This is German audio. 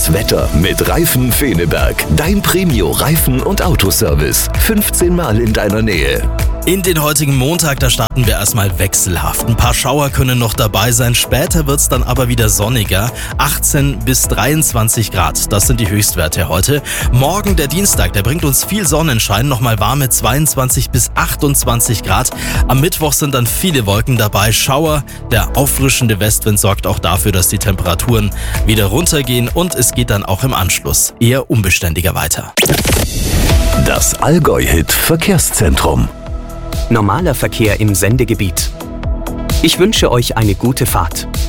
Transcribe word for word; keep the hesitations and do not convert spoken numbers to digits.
Das Wetter mit Reifen Feneberg. Dein Premio Reifen- und Autoservice. fünfzehn Mal in deiner Nähe. In den heutigen Montag, da starten wir erstmal wechselhaft. Ein paar Schauer können noch dabei sein, später wird es dann aber wieder sonniger. achtzehn bis dreiundzwanzig Grad, das sind die Höchstwerte heute. Morgen der Dienstag, der bringt uns viel Sonnenschein, nochmal warme zweiundzwanzig bis achtundzwanzig Grad. Am Mittwoch sind dann viele Wolken dabei, Schauer. Der auffrischende Westwind sorgt auch dafür, dass die Temperaturen wieder runtergehen und es geht dann auch im Anschluss eher unbeständiger weiter. Das Allgäu-Hit Verkehrszentrum. Normaler Verkehr im Sendegebiet. Ich wünsche euch eine gute Fahrt.